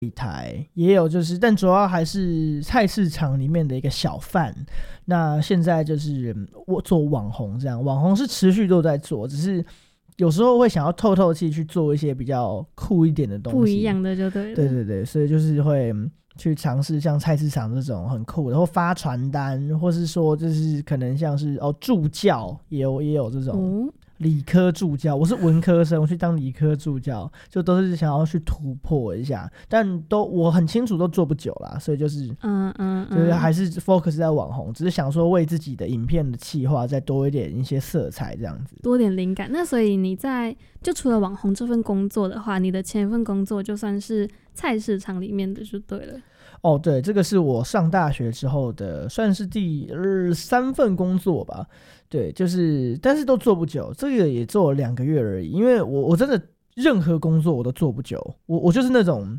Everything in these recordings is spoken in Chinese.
台，也有就是，但主要还是菜市场里面的一个小贩。那现在就是我做网红，这样网红是持续都在做，只是有时候会想要透透气去做一些比较酷一点的东西， 不一样的就对了。 对对对，所以就是会去尝试像菜市场这种很酷的，或发传单，或是说就是可能像是助教也有这种。理科助教，我是文科生，我去当理科助教，就都是想要去突破一下，但我很清楚都做不久啦，所以就是就是还是 focus 在网红，只是想说为自己的影片的企划再多一些色彩，这样子多点灵感。那所以你就除了网红这份工作的话，你的前一份工作就算是菜市场里面的就对了。 对，这个是我上大学之后的，算是第3份工作吧。对，就是但是都做不久，这个也做了2个月而已。因为我真的任何工作我都做不久，我就是那种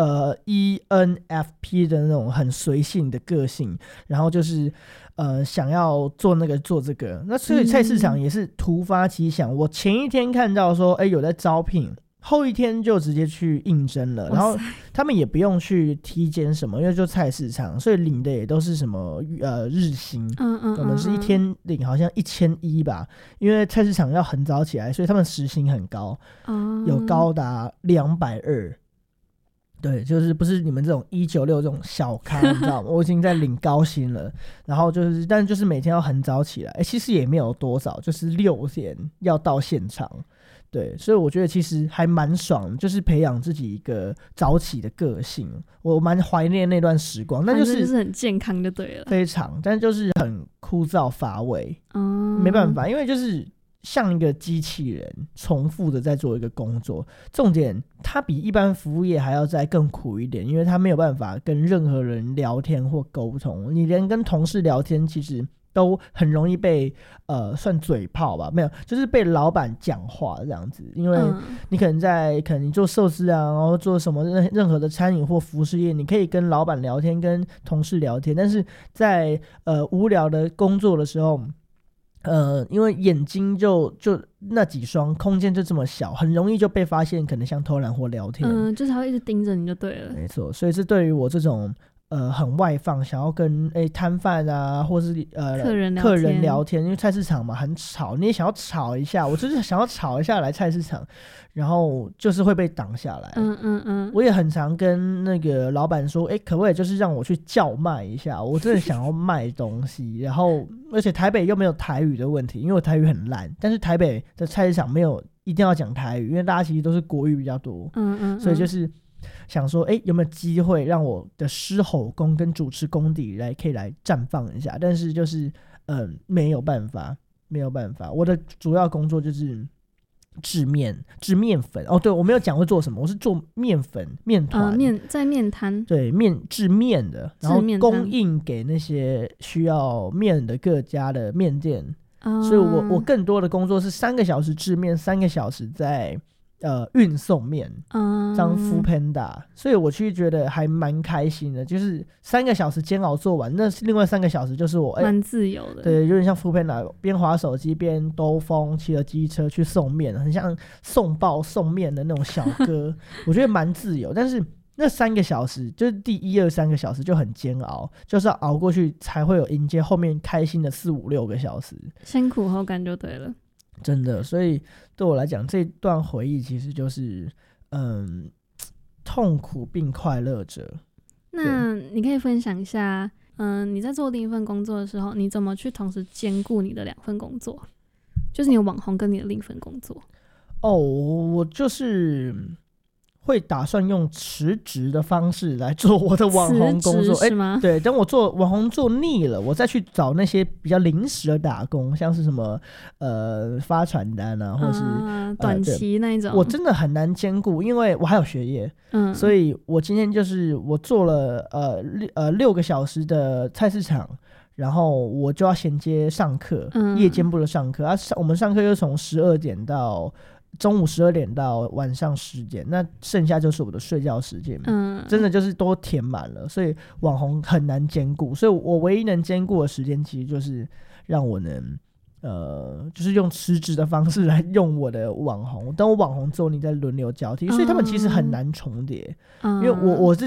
ENFP 的那种很随性的个性，然后就是想要做那个做这个。那所以菜市场也是突发奇想，我前一天看到说有在招聘，后一天就直接去应征了，然后他们也不用去体检什么，因为就菜市场，所以领的也都是什么日薪，我们是一天领好像1100吧，因为菜市场要很早起来，所以他们时薪很高，有高达220。对，就是不是你们这种196这种小咖，你知道吗？我已经在领高薪了，然后但就是每天要很早起来，其实也没有多少，就是6点要到现场。对，所以我觉得其实还蛮爽，就是培养自己一个早起的个性，我蛮怀念那段时光。但就是很健康就对了， 非常，但就是很枯燥乏味，没办法，因为就是像一个机器人重复的在做一个工作，重点它比一般服务业还要再更苦一点，因为它没有办法跟任何人聊天或沟通，你连跟同事聊天其实都很容易被算嘴炮吧，没有，就是被老板讲话这样子。因为你可能你做寿司啊，然后做什么任何的餐饮或服饰业，你可以跟老板聊天，跟同事聊天，但是在无聊的工作的时候，因为眼睛就那几双，空间就这么小，很容易就被发现可能像偷懒或聊天， 就是他会一直盯着你就对了。 没错，所以这对于我这种很外放，想要跟摊贩啊，或是客人聊天，因为菜市场嘛很吵，你也想要吵一下，我就是想要吵一下来菜市场，然后就是会被挡下来。我也很常跟那个老板说，可不可以就是让我去叫卖一下，我真的想要卖东西。然后而且台北又没有台语的问题，因为我台语很烂，但是台北的菜市场没有一定要讲台语，因为大家其实都是国语比较多，所以就是想说有没有机会让我的狮吼功跟主持功底可以来绽放一下，但是就是没有办法，我的主要工作就是制面粉。对，我没有讲会做什么，我是做面粉面团， 在面摊， 对，制面的，然后供应给那些需要面的各家的面店。所以我更多的工作是3个小时制面，3个小时在运送面，当 Foodpanda， 所以我其实觉得还蛮开心的，就是3个小时煎熬做完，那另外3个小时就是我蛮自由的， 对，有点像 Foodpanda， 边滑手机边兜风，骑着机车去送面，很像送报送面的那种小哥我觉得蛮自由，但是那3个小时就是第1、2、3个小时就很煎熬，就是要熬过去才会有迎接后面开心的4、5、6个小时， 先苦后甘就对了， 真的。所以对我来讲，这段回忆其实就是痛苦并快乐着。 那你可以分享一下你在做第一份工作的时候，你怎么去同时兼顾你的2份工作，就是你的网红跟你的另一份工作？ 我就是会打算用辞职的方式来做我的网红工作， 是吗？ 对，等我做网红做腻了，我再去找那些比较临时的打工，像是什么发传单啊，或是短期那一种。 我真的很难兼顾，因为我还有学业，所以我今天就是我做了6个小时的菜市场，然后我就要衔接上课，夜间部的上课我们上课又从12点到中午12点到晚上10点，那剩下就是我的睡觉时间，真的就是都填满了，所以网红很难兼顾，所以我唯一能兼顾的时间其实就是让我能就是用辞职的方式来用我的网红，等我网红之后你再轮流交替，所以他们其实很难重叠，因为我是